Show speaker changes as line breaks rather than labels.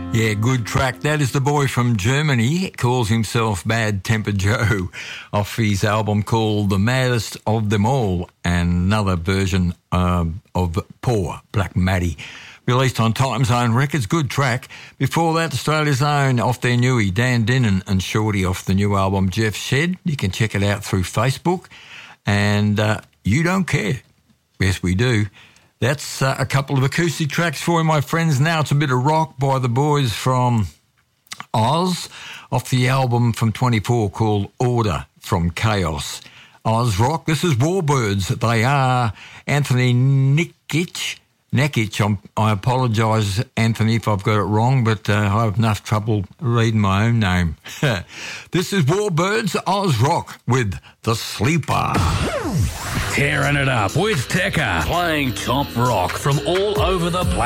Yeah, good track. That is the boy from Germany, calls himself Bad Temper Joe, off his album called The Maddest of Them All, and another version of Poor Black Maddie, released on Time Zone Records. Good track. Before that, Australia's own, off their newie, Dan Denon and Shorty, off the new album Jeff Shed. You can check it out through Facebook. And You Don't Care. Yes, we do. That's a couple of acoustic tracks for you, my friends. Now it's a bit of rock by the boys from Oz, off the album from 24 called Order from Chaos. Oz Rock. This is Warbirds. They are Anthony Nekic. I apologise, Anthony, if I've got it wrong, but I have enough trouble reading my own name. This is Warbirds, Oz Rock with The Sleeper.
Tearing it up with Tekka, playing top rock from all over the planet.